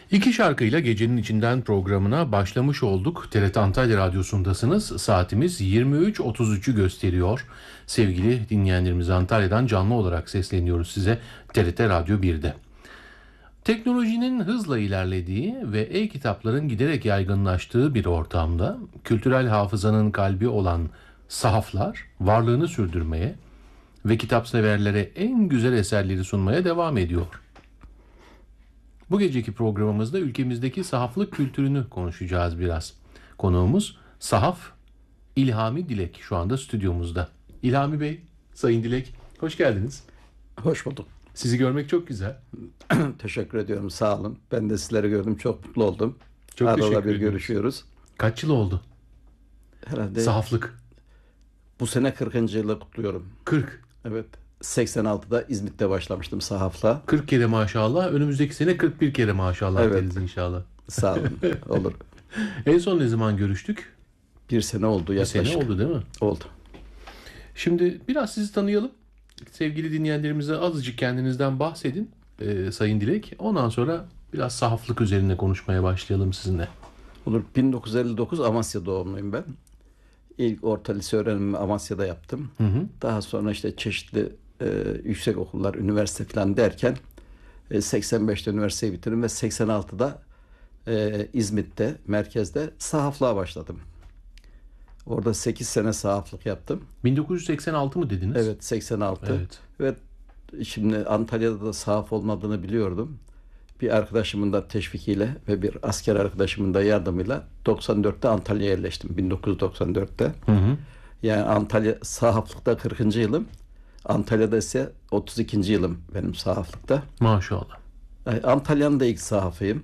İki şarkıyla Gecenin İçinden programına başlamış olduk. TRT Antalya Radyosu'ndasınız. Saatimiz 23.33'ü gösteriyor. Sevgili dinleyenlerimiz, Antalya'dan canlı olarak sesleniyoruz size TRT Radyo 1'de. Teknolojinin hızla ilerlediği ve e-kitapların giderek yaygınlaştığı bir ortamda kültürel hafızanın kalbi olan sahaflar varlığını sürdürmeye ve kitapseverlere en güzel eserleri sunmaya devam ediyor. Bu geceki programımızda ülkemizdeki sahaflık kültürünü konuşacağız biraz. Konuğumuz sahaf İlhami Dilek şu anda stüdyomuzda. İlhami Bey, Sayın Dilek, hoş geldiniz. Hoş bulduk. Sizi görmek çok güzel. Teşekkür ediyorum, sağ olun. Ben de sizleri gördüm, çok mutlu oldum. Çok Arada teşekkür bir ediyoruz. görüşüyoruz. Kaç yıl oldu Herhalde sahaflık? bu sene 40. yılı kutluyorum. 40. Evet, 86'da İzmit'te başlamıştım sahafla. 40 kere maşallah. Önümüzdeki sene 41 kere maşallah Evet. deriz inşallah. Sağ olun, olur. En son ne zaman görüştük? Bir sene oldu Bir yaklaşık. sene oldu değil mi? Oldu. Şimdi biraz sizi tanıyalım. Sevgili dinleyenlerimize azıcık kendinizden bahsedin Sayın Dilek. Ondan sonra biraz sahaflık üzerine konuşmaya başlayalım sizinle. Olur. 1959 Amasya doğumluyum ben. İlk orta lise öğrenimimi Amasya'da yaptım. Daha sonra işte çeşitli yüksek okullar, üniversite falan derken 85'te üniversiteyi bitirdim ve 86'da İzmit'te, merkezde sahaflığa başladım. Orada 8 sene sahaflık yaptım. 1986 mı dediniz? Evet, 86. Evet. Ve şimdi Antalya'da da sahaf olmadığını biliyordum. Bir arkadaşımın da teşvikiyle ve bir asker arkadaşımın da yardımıyla 94'te Antalya'ya yerleştim. 1994'te. Yani Antalya sahaflıkta 40. yılım. Antalya'da ise 32. yılım benim sahaflıkta. Maşallah. Antalya'nın da ilk sahafıyım.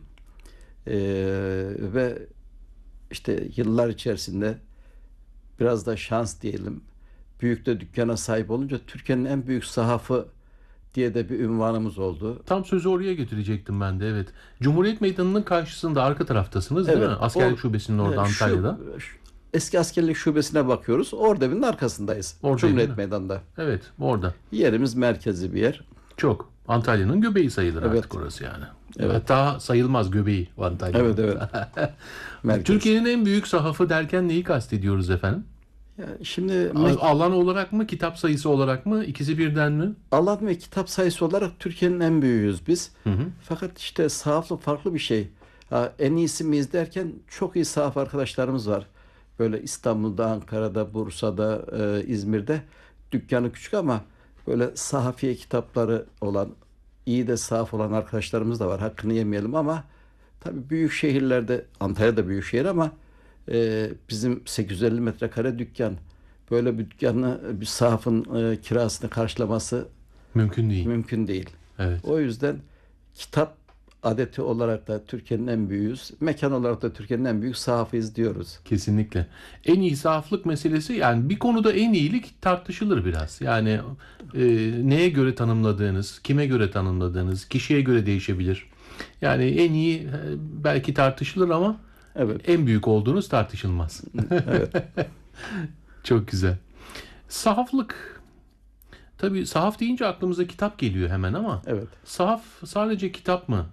Ve işte yıllar içerisinde biraz da şans diyelim. Büyük de dükkana sahip olunca Türkiye'nin en büyük sahafı diye de bir unvanımız oldu. Tam sözü oraya götürecektim ben de, evet. Cumhuriyet Meydanı'nın karşısında arka taraftasınız değil Evet, mi? Askerlik şubesinin orada Antalya'da. Eski askerlik şubesine bakıyoruz. Orada evinin arkasındayız. Orada Cumhuriyet değil mi? Meydanı'nda. Evet, orada. Yerimiz merkezi bir yer. Çok. Antalya'nın göbeği sayılır Evet. artık orası yani. Evet. Hatta sayılmaz göbeği Antalya'nın. Evet, evet. Merkez. Türkiye'nin en büyük sahafı derken neyi kastediyoruz efendim? Yani şimdi Alan olarak mı, kitap sayısı olarak mı, ikisi birden mi? alan ve kitap sayısı olarak Türkiye'nin en büyüğüyüz biz. Fakat işte sahaflık farklı bir şey. En iyisi miyiz derken çok iyi sahaf arkadaşlarımız var. Böyle İstanbul'da, Ankara'da, Bursa'da, İzmir'de dükkanı küçük ama böyle sahafiye kitapları olan, iyi de sahaf olan arkadaşlarımız da var. Hakkını yemeyelim ama tabii büyük şehirlerde, Antalya'da büyük şehir ama bizim 850 metrekare dükkan. Böyle bir dükkanı bir sahafın kirasını karşılaması Mümkün değil. mümkün değil. Evet. O yüzden kitap adeti olarak da Türkiye'nin en büyüğüyüz. Mekan olarak da Türkiye'nin en büyük sahafıyız diyoruz. Kesinlikle. En iyi sahaflık meselesi, yani bir konuda en iyilik tartışılır biraz. Yani neye göre tanımladığınız, kime göre tanımladığınız, kişiye göre değişebilir. Yani en iyi belki tartışılır ama Evet. en büyük olduğunuz tartışılmaz. Evet. Çok güzel. Sahaflık. Tabii sahaf deyince aklımıza kitap geliyor hemen ama Evet. sahaf sadece kitap mı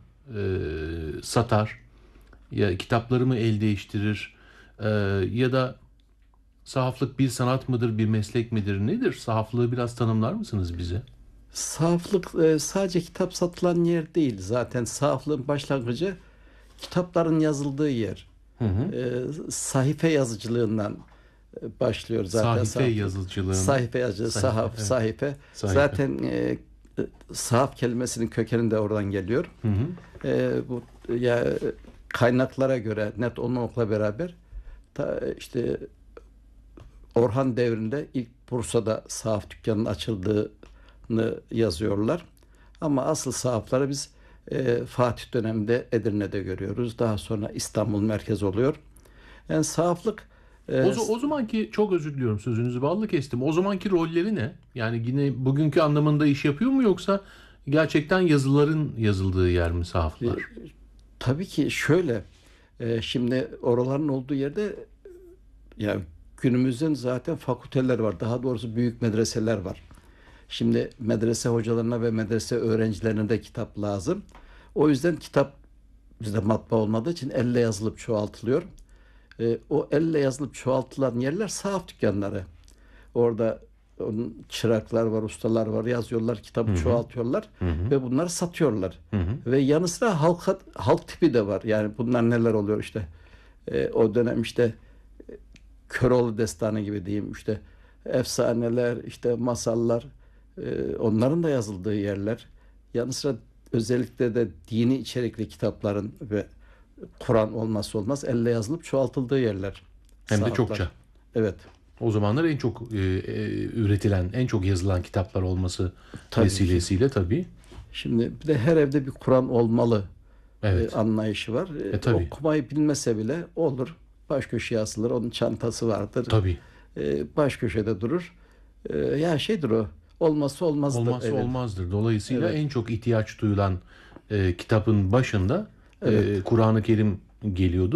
satar? Ya kitapları mı el değiştirir? Ya da sahaflık bir sanat mıdır, bir meslek midir? Nedir? Sahaflığı biraz tanımlar mısınız bize? Sahaflık sadece kitap satılan yer değil. Zaten sahaflığın başlangıcı kitapların yazıldığı yer. Sahife yazıcılığından başlıyor zaten. Sahife yazıcılığın. Sahife yazıcılığı, sahaf, evet. sahife. Sahife. Zaten sahaf kelimesinin kökeni de oradan geliyor. Bu ya kaynaklara göre net olmamakla beraber işte Orhan devrinde ilk Bursa'da sahaf dükkanının açıldığını yazıyorlar. Ama asıl sahafları biz Fatih döneminde Edirne'de görüyoruz. Daha sonra İstanbul merkez oluyor. Yani sahaflık O zamanki, çok özür diliyorum sözünüzü balla kestim. O zamanki rolleri ne? Yani yine bugünkü anlamında iş yapıyor mu, yoksa gerçekten yazıların yazıldığı yer mi sahaflar? tabii ki şöyle şimdi oraların olduğu yerde yani günümüzün zaten fakülteler var. Daha doğrusu büyük medreseler var. Şimdi medrese hocalarına ve medrese öğrencilerine de kitap lazım. O yüzden kitap bizde matbaa olmadığı için elle yazılıp çoğaltılıyor. O elle yazılıp çoğaltılan yerler sahaf dükkanları. Orada onun çıraklar var, ustalar var, yazıyorlar, kitabı çoğaltıyorlar ve bunları satıyorlar. Ve yanı sıra halk tipi de var. Yani bunlar neler oluyor işte. O dönem işte Köroğlu Destanı gibi diyeyim, işte efsaneler, işte masallar, onların da yazıldığı yerler. Yanı sıra özellikle de dini içerikli kitapların ve Kur'an olmazsa olmaz elle yazılıp çoğaltıldığı yerler. Hem de Sahaflar. çokça. Evet. O zamanlar en çok üretilen, en çok yazılan kitaplar olması Tabii vesilesiyle tabii. Şimdi bir de her evde bir Kur'an olmalı Evet. anlayışı var. Tabii. Okumayı bilmese bile olur. Baş köşeye asılır. Onun çantası vardır. Tabii. Baş köşede durur. Ya şeydir o. Olmazsa olmazdır. Olmazsa Evet. olmazdır. Dolayısıyla Evet. en çok ihtiyaç duyulan kitabın başında Evet. Kur'an-ı Kerim geliyordu.